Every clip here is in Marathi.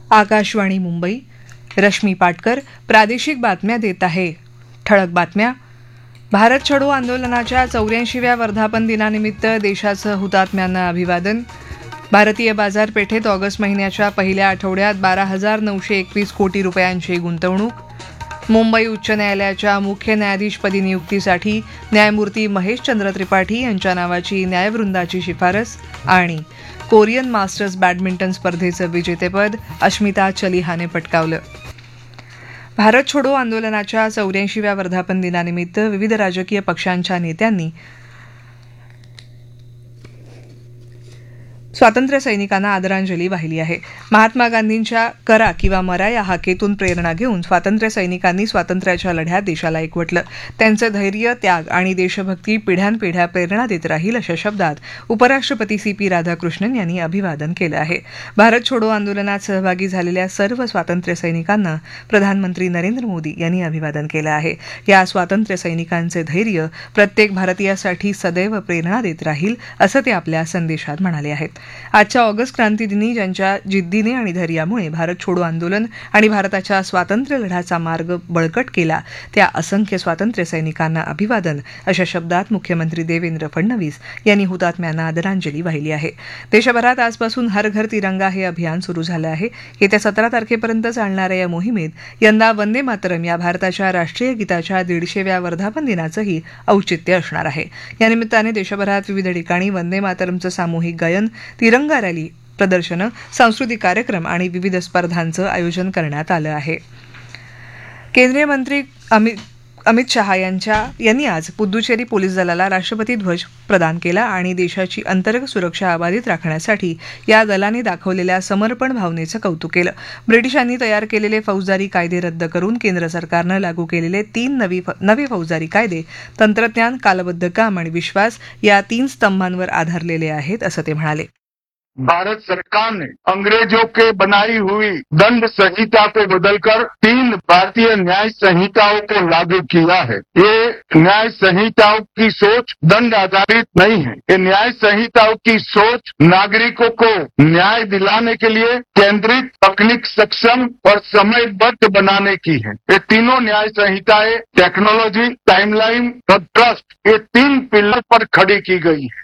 आकाशवाणी मुंबई. रश्मी पाटकर प्रादेशिक बातम्या देत आहे. ठळक बातम्या. भारत छोडो आंदोलनाच्या 84व्या वर्धापन दिनानिमित्त देशाचं हुतात्म्यांना अभिवादन. भारतीय बाजारपेठेत ऑगस्ट महिन्याच्या पहिल्या आठवड्यात 12,921 कोटी रुपयांची गुंतवणूक. मुंबई उच्च न्यायालयाच्या मुख्य न्यायाधीशपदी नियुक्तीसाठी न्यायमूर्ती महेशचंद्र त्रिपाठी यांच्या नावाची न्यायवृंदाची शिफारस. आणि कोरियन मास्टर्स बॅडमिंटन स्पर्धेचं विजेतेपद अश्मिता चलिहाने पटकावलं. भारत छोडो आंदोलनाच्या 84व्या वर्धापन दिनानिमित्त विविध राजकीय पक्षांच्या नेत्यांनी स्वातंत्र्य सैनिकांना आदरांजली वाहिली आहे. महात्मा गांधींच्या करा किंवा मरा या हाकेतून प्रेरणा घेऊन स्वातंत्र्य सैनिकांनी स्वातंत्र्याच्या लढ्यात देशाला एकवटलं. त्यांचं धैर्य, त्याग आणि देशभक्ती पिढ्यानपिढ्या प्रेरणा देत राहील अशा शब्दात उपराष्ट्रपती CP राधाकृष्णन यांनी अभिवादन केलं आहे. भारत छोडो आंदोलनात सहभागी झालेल्या सर्व स्वातंत्र्य सैनिकांना प्रधानमंत्री नरेंद्र मोदी यांनी अभिवादन केलं आहे. या स्वातंत्र्य सैनिकांचे धैर्य प्रत्येक भारतीयासाठी सदैव प्रेरणा देत राहील असं ते आपल्या संदेशात म्हणाले आहेत. आजच्या ऑगस्ट क्रांतीदिनी ज्यांच्या जिद्दीने आणि धैर्यामुळे भारत छोडो आंदोलन आणि भारताच्या स्वातंत्र्य लढ्याचा मार्ग बळकट केला त्या असंख्य स्वातंत्र्य सैनिकांना अभिवादन अशा शब्दात मुख्यमंत्री देवेंद्र फडणवीस यांनी हुतात्म्यांना आदरांजली वाहिली आहे. देशभरात आजपासून हर घर तिरंगा हे अभियान सुरू झालं आहे. येत्या 17 तारखेपर्यंत चालणाऱ्या या मोहिमेत यंदा वंदे मातरम या भारताच्या राष्ट्रीय गीताच्या 150व्या वर्धापन दिनाचंही औचित्य असणार आहे. या निमित्ताने देशभरात विविध ठिकाणी वंदे मातरमचं सामूहिक गायन, तिरंगा रॅली, प्रदर्शनं, सांस्कृतिक कार्यक्रम आणि विविध स्पर्धांचं आयोजन करण्यात आलं आहे. केंद्रीय मंत्री अमित शहा यांनी आज पुद्दुचेरी पोलीस दलाला राष्ट्रपती ध्वज प्रदान केला आणि देशाची अंतर्गत सुरक्षा अबाधित राखण्यासाठी या दलाने दाखवलेल्या समर्पण भावनेचं कौतुक केलं. ब्रिटिशांनी तयार केलेले फौजदारी कायदे रद्द करून केंद्र सरकारनं लागू केलेले 3 नवे फौजदारी कायदे तंत्रज्ञान, कालबद्ध काम आणि विश्वास या 3 स्तंभांवर आधारलेले आहेत असं ते म्हणाले. भारत सरकार ने अंग्रेजों के बनाई हुई दंड संहिता को बदलकर 3 भारतीय न्याय संहिताओं को लागू किया है. ये न्याय संहिताओं की सोच दंड आधारित नहीं है. ये न्याय संहिताओं की सोच नागरिकों को न्याय दिलाने के लिए केंद्रित, तकनीक सक्षम और समयबद्ध बनाने की है. ये तीनों न्याय संहिताएं टेक्नोलॉजी, टाइमलाइन और ट्रस्ट, ये 3 पिलर पर खड़ी की गई है.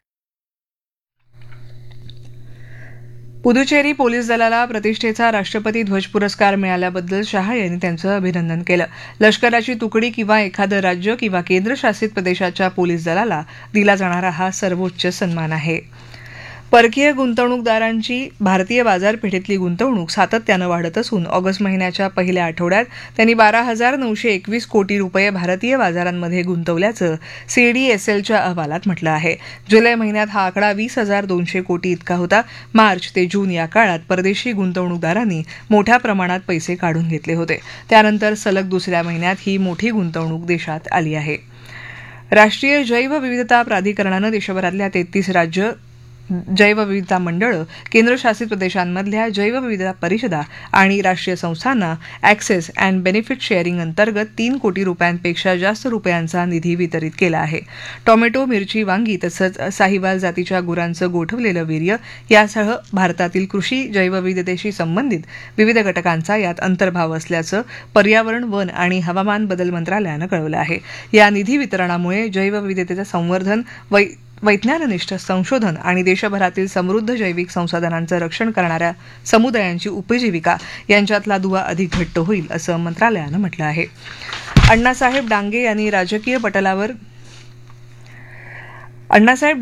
पुदुचेरी पोलीस दलाला प्रतिष्ठेचा राष्ट्रपती ध्वज पुरस्कार मिळाल्याबद्दल शहा यांनी त्यांचं अभिनंदन केलं. लष्कराची तुकडी किंवा एखादं राज्य किंवा केंद्रशासित प्रदेशाच्या पोलीस दलाला दिला जाणारा हा सर्वोच्च सन्मान आहे. परकीय गुंतवणूकदारांची भारतीय बाजारपेठेतली गुंतवणूक सातत्यानं वाढत असून ऑगस्ट महिन्याच्या पहिल्या आठवड्यात त्यांनी 12,921 कोटी रुपये भारतीय बाजारांमध्ये गुंतवल्याचं CDSLच्या अहवालात म्हटलं आहे. जुलै महिन्यात हा आकडा 20,200 कोटी इतका होता. मार्च ते जून या काळात परदेशी गुंतवणूकदारांनी मोठ्या प्रमाणात पैसे काढून घेतले होते. त्यानंतर सलग दुसऱ्या महिन्यात ही मोठी गुंतवणूक देशात आली आहे. राष्ट्रीय जैवविविधता प्राधिकरणानं देशभरातल्या 33 राज्य, जैवविविधता मंडळं, केंद्रशासित प्रदेशांमधल्या जैवविविधता परिषदा आणि राष्ट्रीय संस्थांना ॲक्सेस अँड बेनिफिट शेअरिंग अंतर्गत 3 कोटी रुपयांपेक्षा जास्त रुपयांचा निधी वितरित केला आहे. टोमॅटो, मिरची, वांगी तसंच साहिवाल जातीच्या गुरांचं गोठवलेलं वीर्य यासह भारतातील कृषी जैवविविधतेशी संबंधित विविध घटकांचा यात अंतर्भाव असल्याचं पर्यावरण, वन आणि हवामान बदल मंत्रालयानं कळवलं आहे. या निधी वितरणामुळे जैवविविधतेचं संवर्धन, वैज्ञानिक संशोधन आणि देशभरातील समृद्ध जैविक संसाधनांचं रक्षण करणाऱ्या समुदायांची उपजीविका यांच्यातला दुवा अधिक घट्ट होईल असं मंत्रालयानं म्हटलं आहे. अण्णासाहेब